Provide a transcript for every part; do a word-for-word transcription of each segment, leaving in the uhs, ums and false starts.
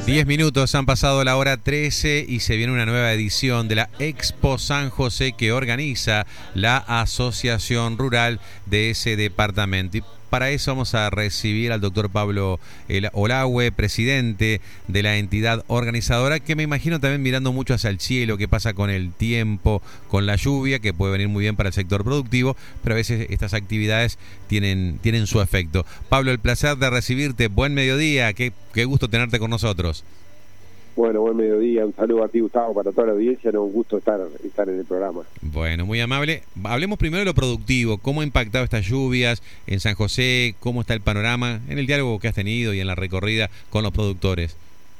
Diez minutos han pasado la hora trece y se viene una nueva edición de la Expo San José que organiza la Asociación Rural de ese departamento. Y para eso vamos a recibir al doctor Pablo Olahue, presidente de la entidad organizadora, que me imagino también mirando mucho hacia el cielo, qué pasa con el tiempo, con la lluvia, que puede venir muy bien para el sector productivo, pero a veces estas actividades tienen, tienen su efecto. Pablo, el placer de recibirte. Buen mediodía, qué, qué gusto tenerte con nosotros. Bueno, buen mediodía, un saludo a ti, Gustavo, para toda la audiencia, no, un gusto estar, estar en el programa. Bueno, muy amable. Hablemos primero de lo productivo, ¿cómo ha impactado estas lluvias en San José? ¿Cómo está el panorama en el diálogo que has tenido y en la recorrida con los productores?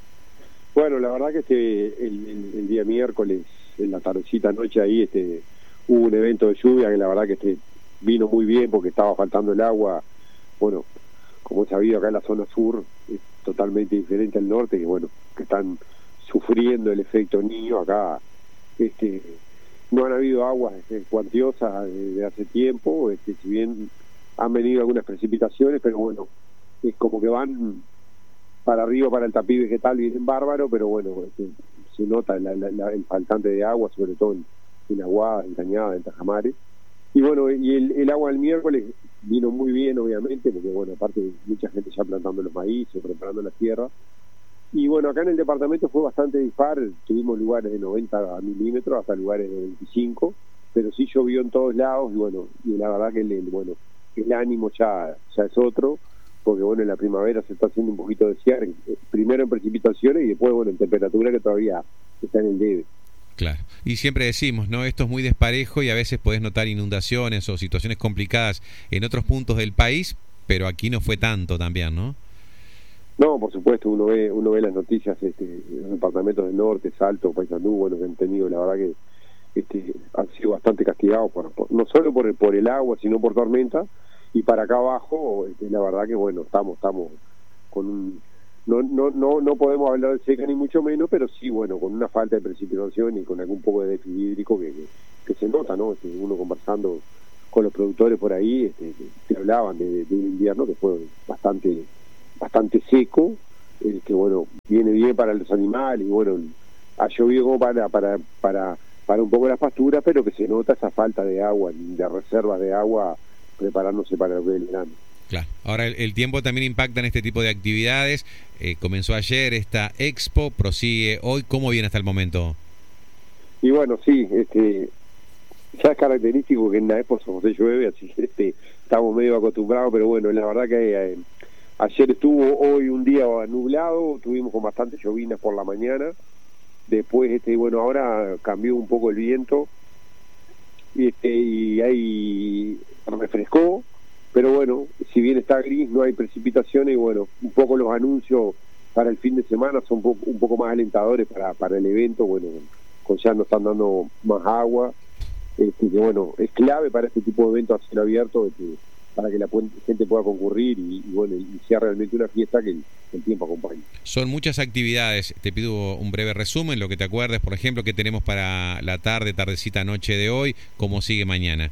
Bueno, la verdad que este el, el, el día miércoles, en la tardecita noche ahí, este hubo un evento de lluvia que la verdad que este vino muy bien porque estaba faltando el agua. Bueno, como es sabido, acá en la zona sur es totalmente diferente al norte, que bueno, que están sufriendo el efecto niño. Acá este no han habido aguas este, cuantiosas desde hace tiempo, este, si bien han venido algunas precipitaciones, pero bueno, es como que van para arriba, para el tapiz vegetal, vienen bárbaro, pero bueno, este, se nota la, la, la, el faltante de agua, sobre todo en, en Aguada, en Cañada, en Tajamare. Y bueno, y el, el agua del miércoles vino muy bien, obviamente, porque bueno, aparte mucha gente ya plantando los maíces, preparando la tierra. Y bueno, acá en el departamento fue bastante dispar, tuvimos lugares de noventa milímetros hasta lugares de veinticinco, pero sí llovió en todos lados, y bueno, y la verdad que el, el, bueno, el ánimo ya, ya es otro, porque bueno, en la primavera se está haciendo un poquito de cierre, primero en precipitaciones y después bueno, en temperatura que todavía está en el debe. Claro, y siempre decimos, ¿no? Esto es muy desparejo y a veces podés notar inundaciones o situaciones complicadas en otros puntos del país, pero aquí no fue tanto también, ¿no? No, por supuesto, uno ve uno ve las noticias, este, los departamentos del norte, Salto, Paysandú, bueno, que han tenido, la verdad que este, han sido bastante castigados, por, por, no solo por el, por el agua, sino por tormenta, y para acá abajo, este, la verdad que bueno, estamos estamos con un... No, no no no podemos hablar de seca ni mucho menos, pero sí, bueno, con una falta de precipitación y con algún poco de déficit hídrico que, que, que se nota, ¿no? Este, uno conversando con los productores por ahí, este, que, que hablaban de, de, de un invierno que fue bastante bastante seco, eh, que bueno, viene bien para los animales, y bueno, ha llovido como para, para, para, para un poco las pasturas, pero que se nota esa falta de agua, de reservas de agua, preparándose para el verano. Claro. Ahora el, el tiempo también impacta en este tipo de actividades. Eh, comenzó ayer esta expo, prosigue hoy. ¿Cómo viene hasta el momento? Y bueno, sí, este, ya es característico que en la expo San José llueve, así que este, estamos medio acostumbrados, pero bueno, la verdad que eh, ayer estuvo, hoy un día nublado, tuvimos con bastante llovinas por la mañana. Después, este, bueno, ahora cambió un poco el viento y, este, y ahí refrescó. Pero bueno, si bien está gris, no hay precipitaciones y bueno, un poco los anuncios para el fin de semana son un poco, un poco más alentadores para, para el evento. Bueno, con ya nos están dando más agua, este, que bueno, es clave para este tipo de eventos a cielo abierto, este, para que la gente pueda concurrir y, y bueno, y sea realmente una fiesta que el, el tiempo acompañe. Son muchas actividades, te pido un breve resumen, lo que te acuerdes, por ejemplo, que tenemos para la tarde, tardecita, noche de hoy, cómo sigue mañana.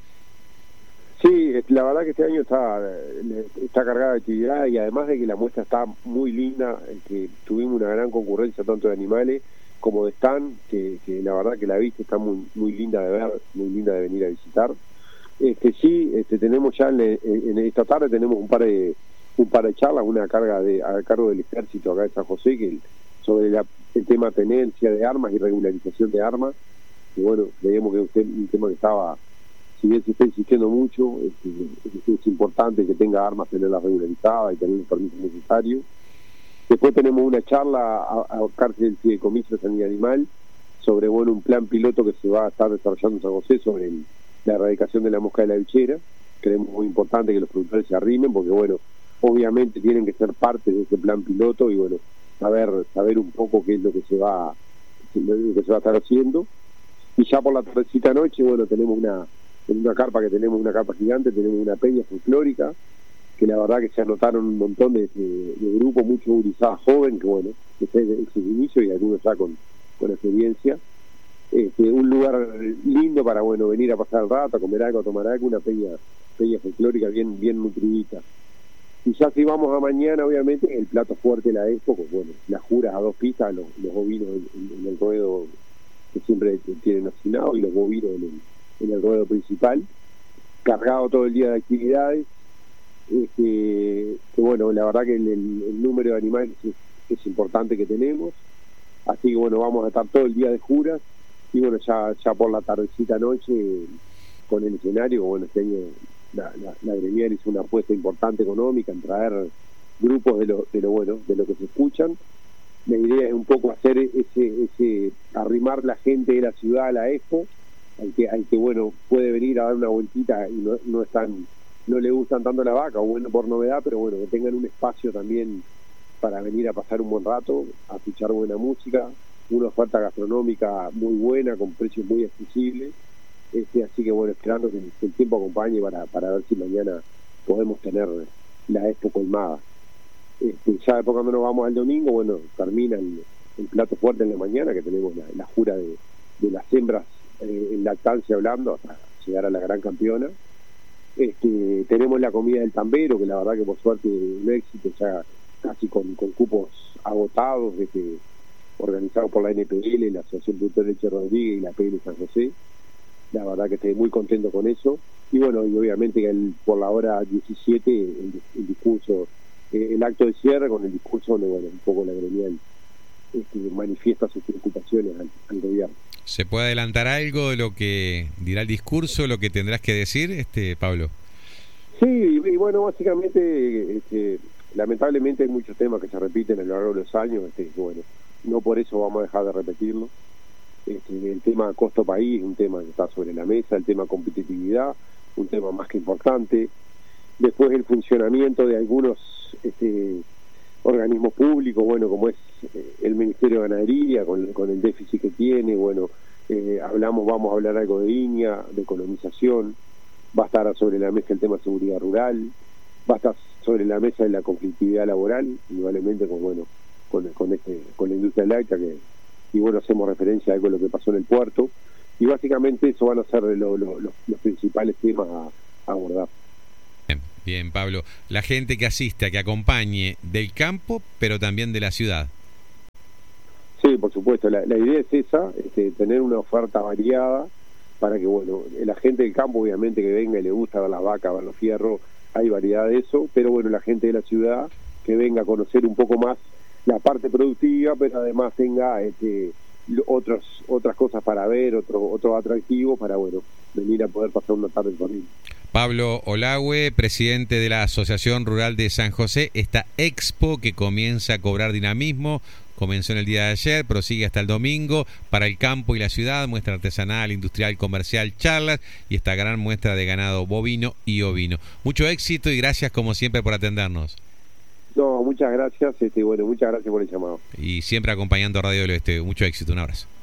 Sí, la verdad que este año está está cargada de actividad y además de que la muestra está muy linda, que tuvimos una gran concurrencia tanto de animales como de stand, que, que la verdad que la vista está muy muy linda de ver, muy linda de venir a visitar. Este sí, este tenemos ya en, en esta tarde tenemos un par de un par de charlas, una carga de a cargo del ejército acá de San José, que el, sobre la, el tema tenencia de armas y regularización de armas, y bueno, veíamos que usted un tema que estaba, si bien se está insistiendo mucho, es, es importante que tenga armas, tenerlas regularizadas y tener los permisos necesarios. Después tenemos una charla a, a cargo del Fideicomiso de Sanidad Animal sobre bueno un plan piloto que se va a estar desarrollando en San José sobre el, la erradicación de la mosca de la bichera. Creemos muy importante que los productores se arrimen porque bueno, obviamente tienen que ser parte de ese plan piloto y bueno, saber saber un poco qué es lo que se va lo que se va a estar haciendo. Y ya por la tardecita noche, bueno, tenemos una en una carpa que tenemos una carpa gigante, tenemos una peña folclórica, que la verdad que se anotaron un montón de, de, de grupos, mucho gurizada joven, que bueno, que es en sus inicios y algunos ya con, con experiencia. Este, un lugar lindo para bueno venir a pasar el rato, a comer algo, a tomar algo, una peña, peña folclórica bien, bien nutridita. Y ya si vamos a mañana, obviamente, el plato fuerte de la expo, pues bueno, las juras a dos pistas, los, los bovinos en, en el ruedo que siempre tienen asignado y los bovinos en el, en el ruedo principal, cargado todo el día de actividades. Este, que bueno, la verdad que el, el, el número de animales es, es importante que tenemos, así que bueno, vamos a estar todo el día de juras y bueno, ya ya por la tardecita noche con el escenario, bueno, este año la, la, la gremial hizo una apuesta importante económica en traer grupos de lo, de lo bueno, de lo que se escuchan. La idea es un poco hacer ese, ese arrimar la gente de la ciudad a la expo, al que, al que bueno, puede venir a dar una vueltita y no, no están, no le gustan tanto la vaca, o bueno, por novedad, pero bueno, que tengan un espacio también para venir a pasar un buen rato, a escuchar buena música, una oferta gastronómica muy buena, con precios muy accesibles. Este, así que bueno, esperando que, que el tiempo acompañe para, para ver si mañana podemos tener la expo colmada. Este, ya después cuando nos vamos al domingo, bueno, termina el, el plato fuerte en la mañana, que tenemos la, la jura de, de las hembras eh, en lactancia hablando, hasta llegar a la gran campeona. Este, tenemos la comida del tambero, que la verdad que por suerte un éxito, ya casi con, con cupos agotados, este, organizados por la N P L, la Asociación Productora de Leche Rodríguez y la P L San José. La verdad que estoy muy contento con eso. Y bueno, y obviamente el, por la hora diecisiete el, el discurso, eh, el acto de cierre con el discurso donde bueno, un poco la gremial este, manifiesta sus preocupaciones al, al gobierno. ¿Se puede adelantar algo de lo que dirá el discurso, lo que tendrás que decir, este Pablo? Sí, y, y bueno, básicamente, este, lamentablemente hay muchos temas que se repiten a lo largo de los años, este, bueno, no por eso vamos a dejar de repetirlo. Este, el tema costo país, un tema que está sobre la mesa, el tema competitividad, un tema más que importante. Después el funcionamiento de algunos este, organismos públicos, bueno, como es eh, el Ministerio de Ganadería, con, con el déficit que tiene, bueno, eh, hablamos, vamos a hablar algo de I N A, de colonización, va a estar sobre la mesa el tema de seguridad rural, va a estar sobre la mesa de la conflictividad laboral, indudablemente con, bueno, con, con, este, con la industria láctea, que y bueno, hacemos referencia a algo de lo que pasó en el puerto, y básicamente eso van a ser lo, lo, lo, los principales temas a, a abordar. Bien, bien, Pablo, la gente que asista, que acompañe del campo, pero también de la ciudad. Sí, por supuesto, la, la idea es esa, este, tener una oferta variada, para que, bueno, la gente del campo, obviamente, que venga y le gusta ver las vacas, ver los fierros, hay variedad de eso, pero bueno, la gente de la ciudad, que venga a conocer un poco más la parte productiva, pero además tenga este, otros, otras cosas para ver, otros otro atractivos para, bueno, venir a poder pasar una tarde con él. Pablo Olagüe, presidente de la Asociación Rural de San José, esta expo que comienza a cobrar dinamismo, comenzó en el día de ayer, prosigue hasta el domingo, para el campo y la ciudad, muestra artesanal, industrial, comercial, charlas y esta gran muestra de ganado bovino y ovino. Mucho éxito y gracias como siempre por atendernos. No, muchas gracias, este, bueno, muchas gracias por el llamado. Y siempre acompañando a Radio del Oeste. Mucho éxito, un abrazo.